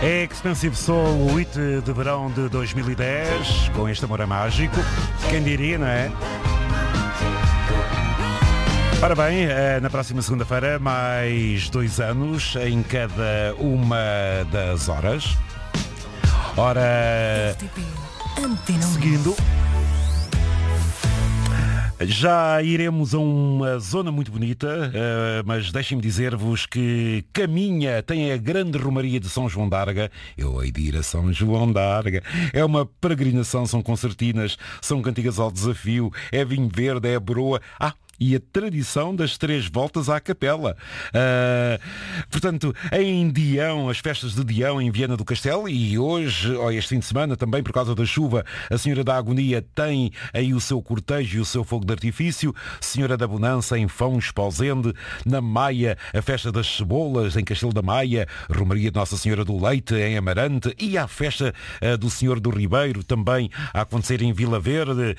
Expensive Soul, o hit de verão de 2010, com este amor é mágico. Quem diria, não é? Ora bem, na próxima segunda-feira, mais 2 anos em cada uma das horas. Ora, seguindo, já iremos a uma zona muito bonita, mas deixem-me dizer-vos que caminha, tem a grande romaria de São João d'Arga. Eu hei de ir a São João d'Arga. É uma peregrinação, são concertinas, são cantigas ao desafio, é vinho verde, é broa. E a tradição das 3 voltas à capela. Portanto, em Dião, as festas de Dião em Viana do Castelo, e hoje, ou este fim de semana, também por causa da chuva, a Senhora da Agonia tem aí o seu cortejo e o seu fogo de artifício. Senhora da Bonança em Fão Esposende, na Maia, a festa das cebolas em Castelo da Maia, Romaria de Nossa Senhora do Leite em Amarante, e a festa do Senhor do Ribeiro, também a acontecer em Vila Verde,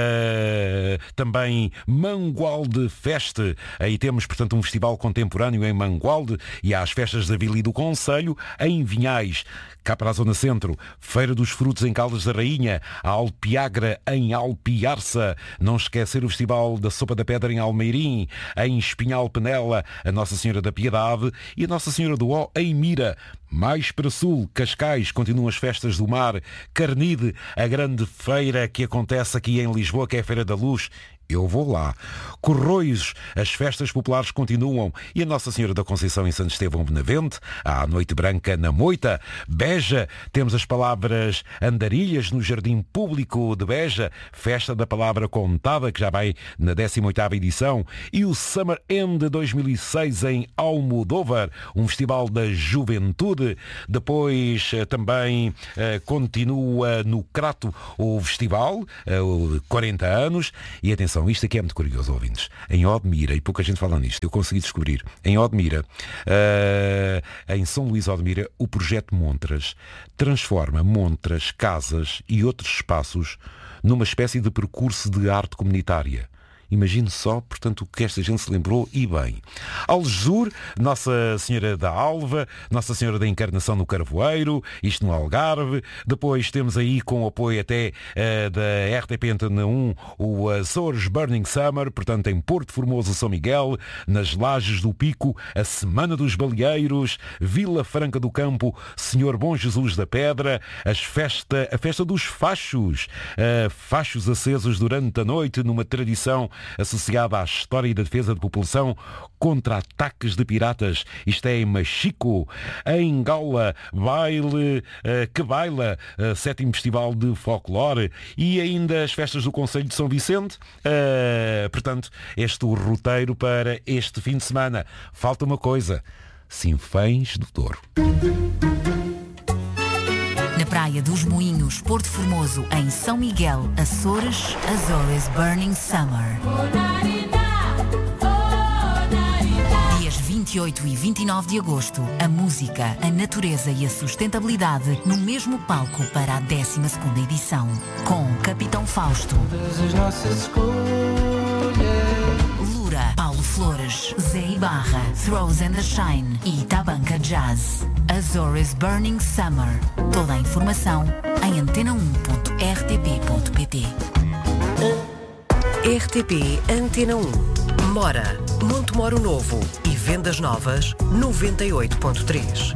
também Mangualde Feste. Aí temos, portanto, um festival contemporâneo em Mangualde, e há as festas da Vila e do Concelho em Vinhais. Cá para a Zona Centro, Feira dos Frutos em Caldas da Rainha, a Alpiagra em Alpiarça, não esquecer o Festival da Sopa da Pedra em Almeirim, em Espinhal Penela, a Nossa Senhora da Piedade e a Nossa Senhora do Ó em Mira. Mais para sul, Cascais, continuam as festas do mar, Carnide, a grande feira que acontece aqui em Lisboa, que é a Feira da Luz. Eu vou lá. Corroios, as festas populares continuam, e a Nossa Senhora da Conceição em Santo Estevão Benavente, há a Noite Branca na Moita. Beja, temos as palavras Andarilhas no Jardim Público de Beja, Festa da Palavra Contada, que já vai na 18ª edição, e o Summer End 2006 em Almodóvar, um festival da juventude. Depois também continua no Crato o festival, 40 anos, e atenção, isto aqui é muito curioso, ouvintes. Em Odmira, e pouca gente fala nisto, eu consegui descobrir, em Odmira, em São Luís Odmira, o projeto Montras transforma Montras, casas e outros espaços numa espécie de percurso de arte comunitária. Imagine só, portanto, o que esta gente se lembrou, e bem. Algesur, Nossa Senhora da Alva, Nossa Senhora da Encarnação no Carvoeiro, isto no Algarve. Depois temos aí, com o apoio até da RTP Antena 1, o Açores Burning Summer, portanto, em Porto Formoso, São Miguel, nas Lajes do Pico, a Semana dos Baleeiros, Vila Franca do Campo, Senhor Bom Jesus da Pedra, a festa dos fachos, fachos acesos durante a noite, numa tradição associada à história e da defesa da população contra ataques de piratas. Isto é em Machico. Em Gaula, baile que baila, 7º Festival de Folclore, e ainda as festas do Concelho de São Vicente. Portanto, este o roteiro para este fim de semana. Falta uma coisa: Sinfãs do Douro. Na Praia dos Moinhos, Porto Formoso, em São Miguel, Açores, Azores Burning Summer. Dias 28 e 29 de agosto, a música, a natureza e a sustentabilidade no mesmo palco para a 12ª edição. Com Capitão Fausto, Lura, Paulo Flores, Zé Ibarra, Throws and the Shine e Tabanca Jazz. Azores Burning Summer. Toda a informação em antena1.rtp.pt. RTP Antena 1. Mora, Montemoro Novo e Vendas Novas 98.3.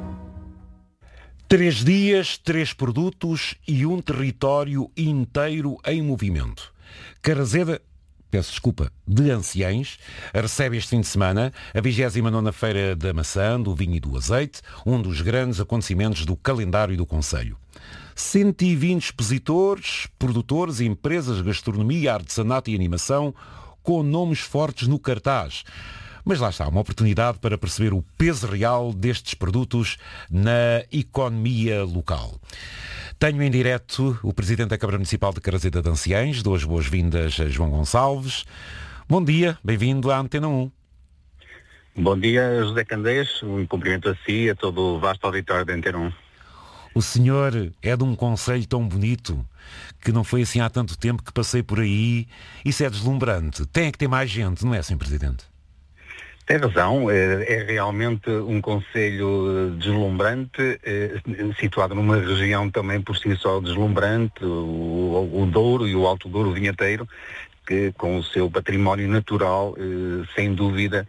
3 dias, 3 produtos e um território inteiro em movimento. Carrazeda, peço desculpa, de Anciães, recebe este fim de semana a 29ª Feira da Maçã, do Vinho e do Azeite, um dos grandes acontecimentos do calendário do Concelho. 120 expositores, produtores, empresas, gastronomia, artesanato e animação, com nomes fortes no cartaz. Mas lá está, uma oportunidade para perceber o peso real destes produtos na economia local. Tenho em direto o Presidente da Câmara Municipal de Carrazeda de Anciães. Dou as boas-vindas a João Gonçalves. Bom dia, bem-vindo à Antena 1. Bom dia, José Candeias. Um cumprimento a si e a todo o vasto auditório da Antena 1. O senhor é de um concelho tão bonito que não foi assim há tanto tempo que passei por aí. Isso é deslumbrante. Tem que ter mais gente, não é, Sr. Presidente? Tem razão, é realmente um concelho deslumbrante, situado numa região também por si só deslumbrante, o Douro e o Alto Douro Vinheteiro, que com o seu património natural, sem dúvida,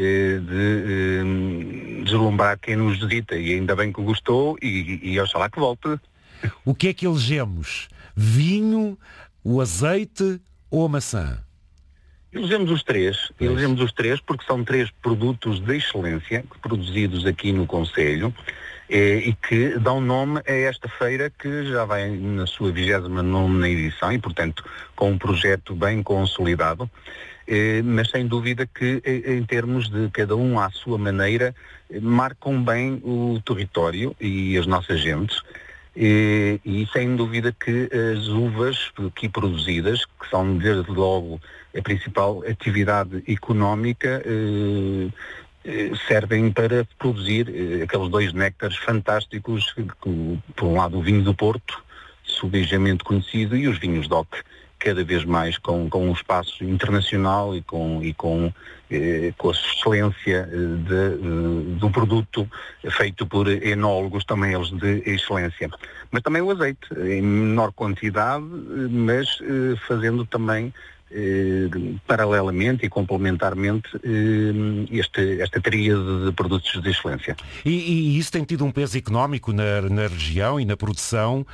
de deslumbrar quem nos visita, e ainda bem que gostou e oxalá que volte. O que é que elegemos? Vinho, o azeite ou a maçã? Elegemos os três porque são 3 produtos de excelência produzidos aqui no concelho e que dão nome a esta feira, que já vai na sua 29ª edição e, portanto, com um projeto bem consolidado, mas sem dúvida que, em termos de cada um à sua maneira, marcam bem o território e as nossas gentes. E sem dúvida que as uvas aqui produzidas, que são desde logo a principal atividade económica, servem para produzir aqueles 2 néctares fantásticos, por um lado o vinho do Porto, subejamente conhecido, e os vinhos DOC, cada vez mais com um espaço internacional e com a excelência do produto feito por enólogos, também eles de excelência. Mas também o azeite, em menor quantidade, mas fazendo também paralelamente e complementarmente esta tríade de produtos de excelência. E isso tem tido um peso económico na região e na produção,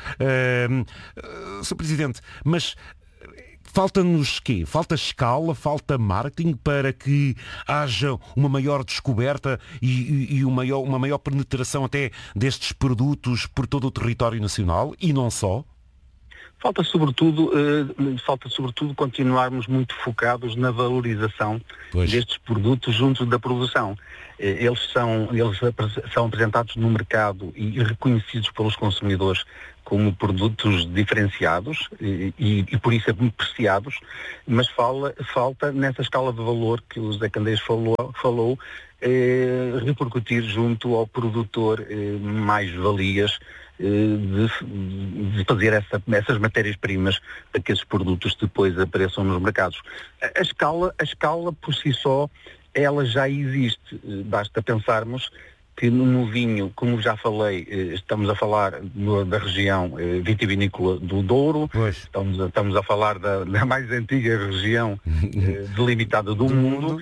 Sr. Presidente, mas falta-nos quê? Falta escala, falta marketing para que haja uma maior descoberta e uma maior penetração até destes produtos por todo o território nacional e não só? Falta sobretudo continuarmos muito focados na valorização destes produtos junto da produção. Eles são apresentados no mercado e reconhecidos pelos consumidores como produtos diferenciados e por isso apreciados, mas falta nessa escala de valor que o José Candeias falou, repercutir junto ao produtor mais valias de fazer essas matérias-primas para que esses produtos depois apareçam nos mercados. A escala por si só, ela já existe. Basta pensarmos que no vinho, como já falei, estamos a falar da região vitivinícola do Douro, estamos a falar da mais antiga região delimitada do mundo.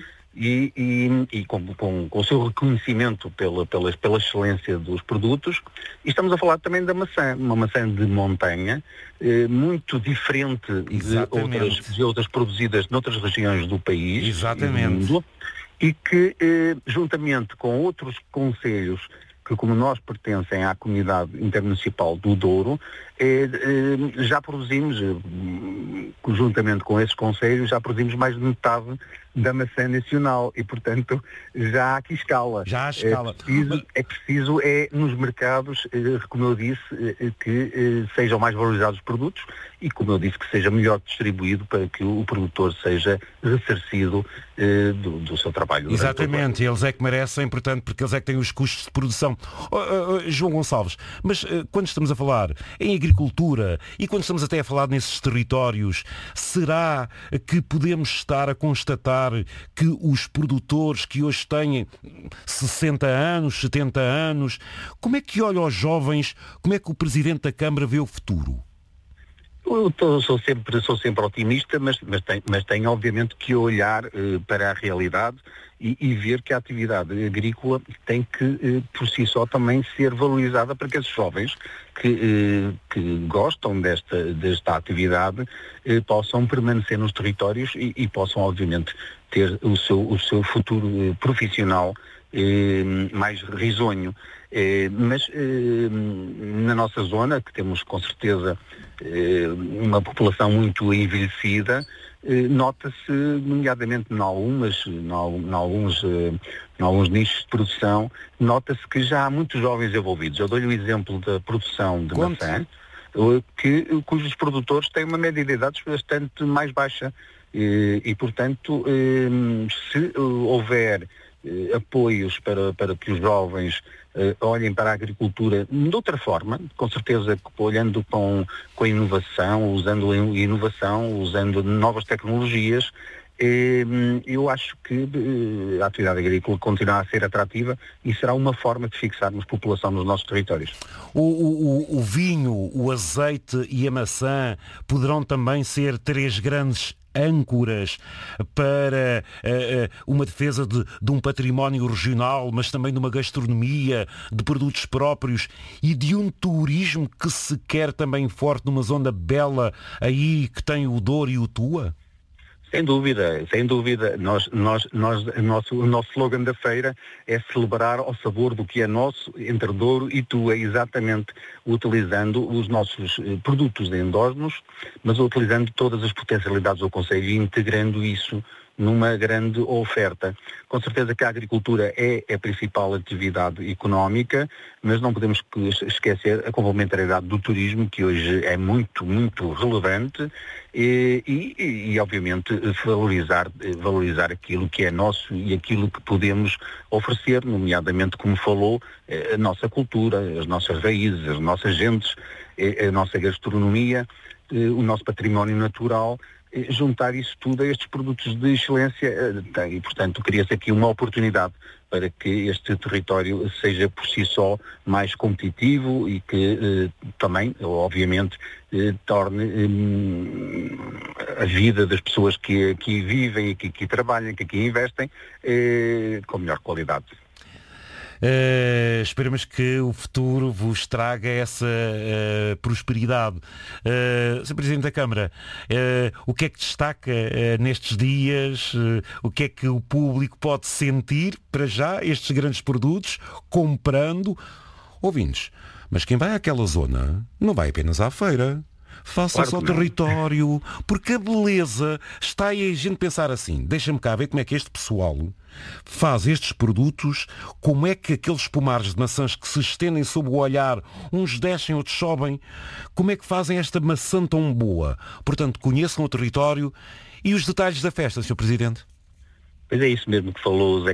E com o seu reconhecimento pela excelência dos produtos. E estamos a falar também da maçã, uma maçã de montanha, muito diferente de outras produzidas noutras regiões do país. Exatamente. E do mundo, e que, juntamente com outros concelhos que, como nós, pertencem à comunidade intermunicipal do Douro, já produzimos, juntamente com esses concelhos, já produzimos mais de metade da maçã nacional e, portanto, já há aqui escala. Já há escala. É preciso nos mercados, como eu disse, que sejam mais valorizados os produtos e, como eu disse, que seja melhor distribuído para que o produtor seja ressarcido do seu trabalho. Exatamente, eles é que merecem, portanto, porque eles é que têm os custos de produção. João Gonçalves, mas quando estamos a falar em agricultura e quando estamos até a falar nesses territórios, será que podemos estar a constatar que os produtores que hoje têm 60 anos, 70 anos, como é que olham aos jovens, como é que o Presidente da Câmara vê o futuro? Eu sou sempre otimista, mas tenho obviamente que olhar para a realidade e ver que a atividade agrícola tem que, por si só, também ser valorizada para que esses jovens que gostam desta atividade possam permanecer nos territórios e possam, obviamente, ter o seu futuro profissional mais risonho. Mas na nossa zona, que temos com certeza uma população muito envelhecida, nota-se, nomeadamente em alguns nichos de produção, nota-se que já há muitos jovens envolvidos. Eu dou-lhe o exemplo da produção de maçã, cujos produtores têm uma média de idades bastante mais baixa e portanto, se houver apoios para que os jovens olhem para a agricultura de outra forma, com certeza olhando com a inovação, usando novas tecnologias, Eu acho que a atividade agrícola continuará a ser atrativa e será uma forma de fixarmos população nos nossos territórios. O vinho, o azeite e a maçã poderão também ser 3 grandes âncoras para uma defesa de um património regional, mas também de uma gastronomia, de produtos próprios e de um turismo que se quer também forte numa zona bela aí que tem o Douro e o Tua? Sem dúvida. O nosso slogan da feira é celebrar ao sabor do que é nosso, entre Douro e Tua, exatamente utilizando os nossos produtos endógenos, mas utilizando todas as potencialidades do concelho e integrando isso numa grande oferta. Com certeza que a agricultura é a principal atividade económica, mas não podemos esquecer a complementariedade do turismo, que hoje é muito, muito relevante, e obviamente valorizar aquilo que é nosso e aquilo que podemos oferecer, nomeadamente, como falou, a nossa cultura, as nossas raízes, as nossas gentes, a nossa gastronomia, o nosso património natural. Juntar isso tudo a estes produtos de excelência e, portanto, cria-se aqui uma oportunidade para que este território seja por si só mais competitivo e que também, obviamente, torne a vida das pessoas que aqui vivem, que aqui trabalham, que aqui investem, com melhor qualidade. Esperamos que o futuro vos traga essa prosperidade. Sr. Presidente da Câmara, o que é que destaca nestes dias? O que é que o público pode sentir para já estes grandes produtos comprando? Ouvintes, mas quem vai àquela zona não vai apenas à feira. Faça-se ao território, porque a beleza está aí a gente pensar assim, deixa-me cá ver como é que este pessoal faz estes produtos, como é que aqueles pomares de maçãs que se estendem sob o olhar, uns descem, outros sobem, como é que fazem esta maçã tão boa. Portanto, conheçam o território e os detalhes da festa, Sr. Presidente. Pois é isso mesmo que falou, Zé